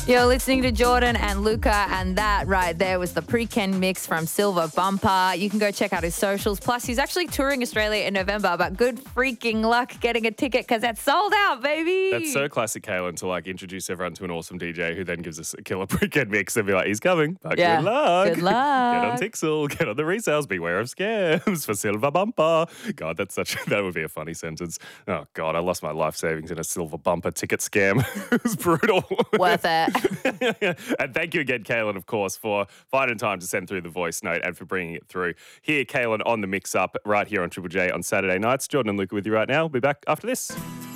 You're listening to Jordan and Luca, and that right there was the pre-Ken mix from Silver Bumper. You can go check out his socials. Plus, he's actually touring Australia in November, but good freaking luck getting a ticket because that's sold out, baby. That's so classic Kaylin to introduce everyone to an awesome DJ who then gives us a killer pre-Ken mix and be like, he's coming, but good luck. Good luck. Get on Tixel, get on the resales, beware of scams for Silver Bumper. God, that would be a funny sentence. Oh, God, I lost my life savings in a Silver Bumper ticket scam. It was brutal. Worth it. And thank you again, Kaylin, of course, for finding time to send through the voice note and for bringing it through. Here, Kaylin, on the mix-up right here on Triple J on Saturday nights. Jordan and Luca with you right now. We'll be back after this.